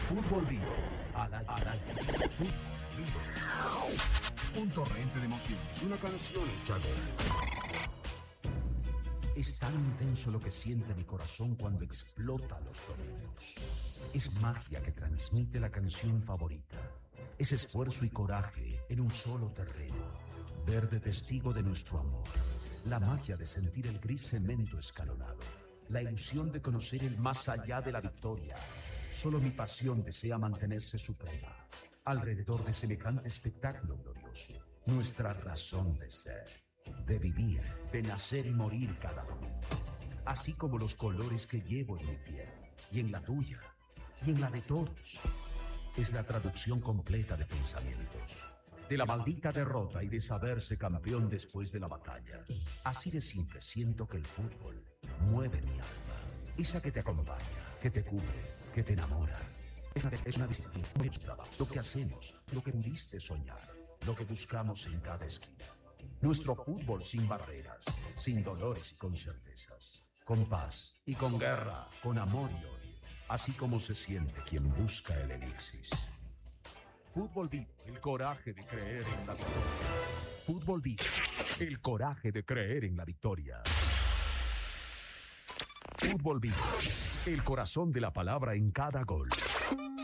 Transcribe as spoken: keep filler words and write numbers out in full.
Fútbol Vivo. Al aire. Al aire. Fútbol Vivo. Un torrente de emociones. Una canción hecha gol. Es tan intenso lo que siente mi corazón cuando explota los domingos. Es magia que transmite la canción favorita. Es esfuerzo y coraje en un solo terreno. Verde testigo de nuestro amor. La magia de sentir el gris cemento escalonado. La ilusión de conocer el más allá de la victoria. Solo mi pasión desea mantenerse suprema. Alrededor de semejante espectáculo glorioso. Nuestra razón de ser. De vivir, de nacer y morir cada domingo. Así como los colores que llevo en mi piel. Y en la tuya. Y en la de todos. Es la traducción completa de pensamientos. De la maldita derrota y de saberse campeón después de la batalla. Así de simple siento que el fútbol mueve mi alma. Esa que te acompaña, que te cubre, que te enamora. Es una, es una disciplina, es un trabajo. Lo que hacemos, lo que pudiste soñar, lo que buscamos en cada esquina. Nuestro fútbol sin barreras, sin dolores y con certezas. Con paz y con guerra, con amor y odio. Así como se siente quien busca el elixir. Fútbol Vivo, el coraje de creer en la victoria. Fútbol Vivo, el coraje de creer en la victoria. Fútbol Vivo, el corazón de la palabra en cada gol.